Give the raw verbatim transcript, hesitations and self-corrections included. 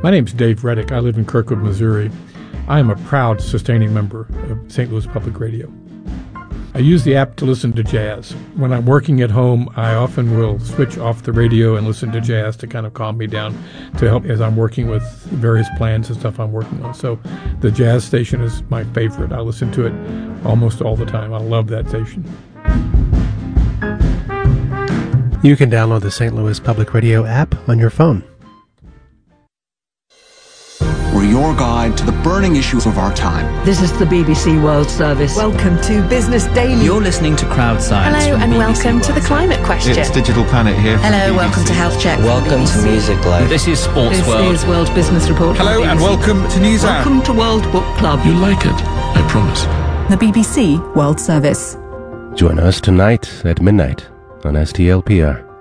My name's Dave Reddick. I live in Kirkwood, Missouri. I am a proud sustaining member of Saint Louis Public Radio. I use the app to listen to jazz. When I'm working at home, I often will switch off the radio and listen to jazz to kind of calm me down, to help as I'm working with various plans and stuff I'm working on. So the jazz station is my favorite. I listen to it almost all the time. I love that station. You can download the Saint Louis Public Radio app on your phone. We're your guide to the burning issues of our time. This is the B B C World Service. Welcome to Business Daily. You're listening to Crowd Science. Hello and welcome to the Climate Question. It's Digital Planet here. Hello, welcome to Health Check. Welcome to Music Live. This is Sports This World. is World Business Report. Hello and welcome to News Hour. Welcome to World Book Club. You'll like it, I promise. The B B C World Service. Join us tonight at midnight on S T L P R.